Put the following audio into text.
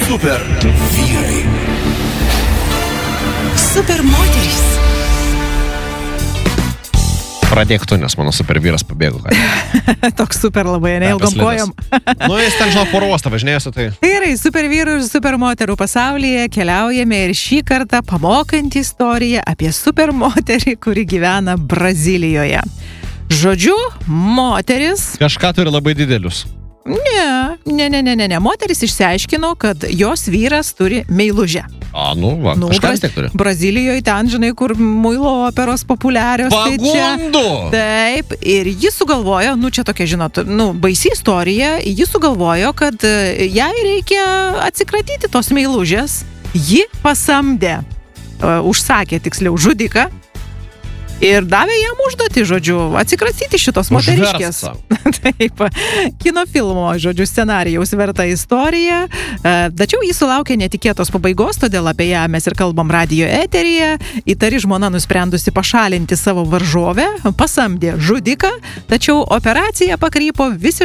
Super vyrai. Super moterys. Pradėk tu, nes mano super vyras pabėgo. Toks super labai, neilgom kojom. Jis ten, žinau, poruostą važinėjosi, tai... Gerai, super vyrų ir super moterų pasaulyje keliaujame ir šį kartą pamokant istoriją apie super moterį, kuri gyvena Brazilijoje. Žodžiu, moteris... Kažką turi labai didelius. Ne. Moteris išsiaiškino, kad jos vyras turi meilužę. Kažką tiek turi. Brazilijoje ten, žinai, kur muilo operos populiarios. Pagundu! Taip, ir jis sugalvojo, čia tokia, žinot, baisi istorija, jis sugalvojo, kad jai reikia atsikratyti tos meilužės. Ji pasamdė, užsakė tiksliau žudiką, ir davė jam užduotį, žodžiu, atsikratyti šitos moteriškės. Taip, kino filmo, žodžiu, scenarijaus verta istorija. Tačiau jis sulaukė netikėtos pabaigos, todėl apie ją mes ir kalbam radijo eteryje. Įtari žmona nusprendusi pašalinti savo varžovę, pasamdė žudiką, tačiau operacija pakrypo visiškai